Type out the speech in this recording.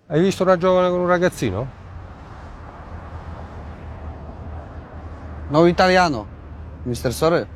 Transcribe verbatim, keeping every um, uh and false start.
Hai visto una giovane con un ragazzino? No italiano, mister Sore.